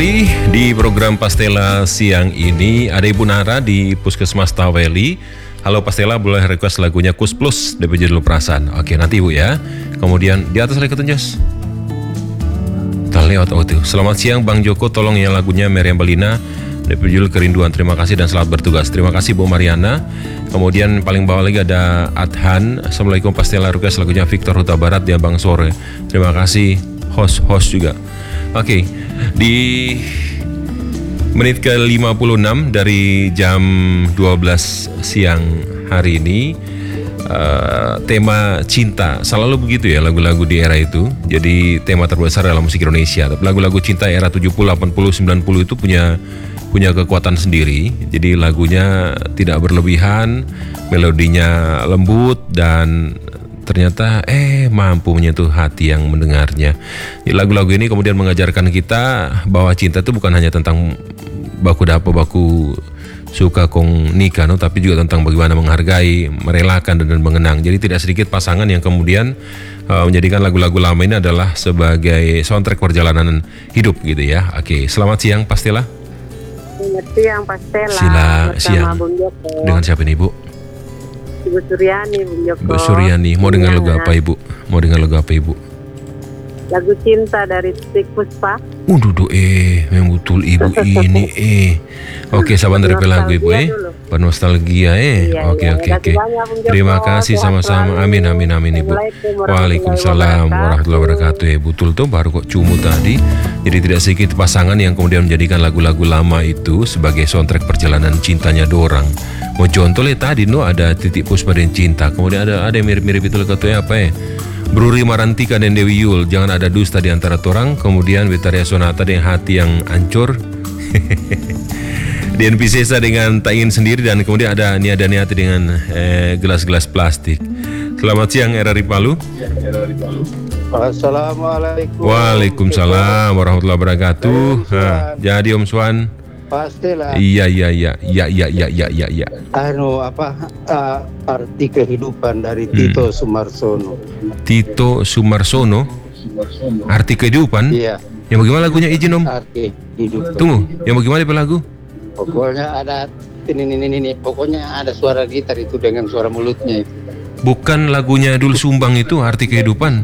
Di program Pastela siang ini ada Ibu Nara di Puskesmas Taweli. Halo Pastela, boleh request lagunya Kus Plus DP Judul Perasaan. Oke, nanti Ibu ya. Kemudian di atas lagi ketunjas. Kita lewat itu. Selamat siang Bang Joko, tolong ya lagunya Meriam Belina DP Judul Kerinduan. Terima kasih dan selamat bertugas. Terima kasih Bu Mariana. Kemudian paling bawah lagi ada Adhan. Assalamualaikum Pastela, request lagunya Victor Huta Barat di Abang Sore. Terima kasih host juga. Oke, di menit ke-56 dari jam 12 siang hari ini, tema cinta selalu begitu ya lagu-lagu di era itu. Jadi tema terbesar dalam musik Indonesia. Lagu-lagu cinta era 70, 80, 90 itu punya kekuatan sendiri. Jadi lagunya tidak berlebihan, melodinya lembut dan ternyata mampu menyentuh hati yang mendengarnya. Lagu-lagu ini kemudian mengajarkan kita bahwa cinta itu bukan hanya tentang baku dapo baku suka kong nikah, tapi juga tentang bagaimana menghargai, merelakan dan mengenang. Jadi tidak sedikit pasangan yang kemudian menjadikan lagu-lagu lama ini adalah sebagai soundtrack perjalanan hidup gitu ya. Oke, selamat siang Pastela. Selamat siang Pastela. Siang. Bung Joko. Dengan siapa nih Bu? Ibu Suryani, Bung Joko. Bu Suryani, mau dengar lagu apa Ibu? Mau dengar lagu apa Ibu? Lagu Cinta dari Titik Puspa. Memang betul Ibu ini Oke, sabar dari lagu Ibu bernostalgia Oke. Terima kasih sama-sama. Amin Ibu. Waalaikumsalam warahmatullahi wabarakatuh. Betul tuh baru kok cumu tadi. Jadi tidak sedikit pasangan yang kemudian menjadikan lagu-lagu lama itu sebagai soundtrack perjalanan cintanya dorang. Mau contohnya tadi ada Titik Puspa dan Cinta. Kemudian ada yang mirip-mirip itu katanya apa Bruri Marantika dan Dewi Yul, jangan ada dusta di antara torang. Kemudian Betaria Sonata dengan Hati yang Hancur. Dian Piscesa dengan Tak Ingin Sendiri. Dan kemudian ada Niada Niati dengan gelas-gelas plastik. Selamat siang RRI Palu. Assalamualaikum. Waalaikumsalam warahmatullahi wabarakatuh. Jadi Om Swan. Pastilah. Iya. Arti kehidupan dari Tito Sumarsono. Tito Sumarsono. Arti kehidupan. Iya. Yang bagaimana lagunya izin Om? Arti kehidupan. Tunggu, yang bagaimana lagu? Pokoknya ada ini. Pokoknya ada suara gitar itu dengan suara mulutnya itu. Bukan lagunya Dul Sumbang itu Arti Kehidupan?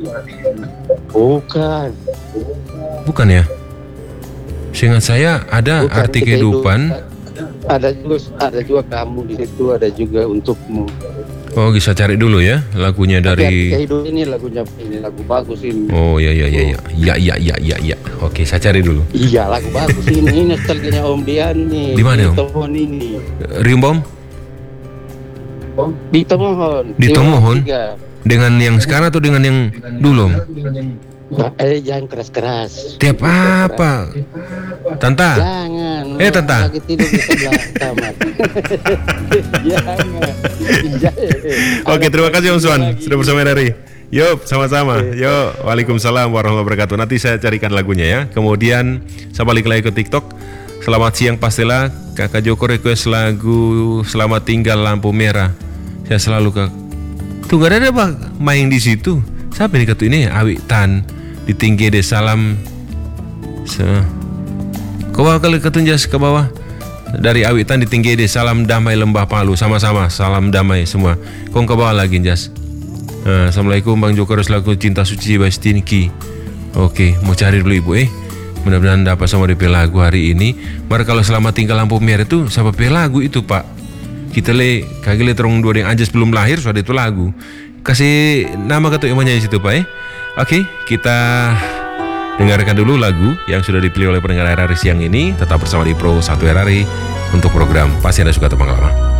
Bukan ya? Seingat saya ada bukan, Arti Kehidupan. Ada juga Kamu di situ, ada juga Untukmu. Oh, bisa cari dulu ya lagunya dari. Kehidupan ini lagunya, ini lagu bagus ini. Oh iya. Ya. Oke, saya cari dulu. Iya, lagu bagus ini. Ini nostalgianya Om Dian nih. Di mana Om? Tomohon ini. Rimbom? Di Tomohon. Dengan yang sekarang atau dengan yang dulu? Jangan keras-keras. Tiap apa? Tanta? Jangan. Tanta. Lagi tidur di sebelah kamar. Jangan. Oke, terima kasih Om Swan sudah bersama dari. Yuk, sama-sama. Yuk, waalaikumsalam warahmatullahi wabarakatuh. Nanti saya carikan lagunya ya. Kemudian saya balik lagi ke TikTok. Selamat siang Pastela. Kakak Joko request lagu Selamat Tinggal Lampu Merah. Saya selalu tuh gak ada apa main di situ. Siapa nih kata ini? Awi Tan di tinggi de salam. Ke bawah kali ketunjas ke bawah. Dari Awi Tan di tinggi de salam damai Lembah Palu. Sama-sama salam damai semua. Kong ke bawah lagi jas. Assalamualaikum Bang Joko, harus lagu Cinta Suci by Stinky. Oke, mau cari dulu Ibu mudah-mudahan dapat sama DP lagu hari ini. Mari kalau Selamat Tinggal Lampu Merah itu siapa lagu itu Pak? Kita kagile terong dua yang aja sebelum lahir sudah itu lagu. Kasih nama ketua imannya di situ Pak Oke, kita dengarkan dulu lagu yang sudah dipilih oleh pendengar RRI siang ini. Tetap bersama di Pro 1 RRI untuk program Pasti Anda Suka Tebang Lama.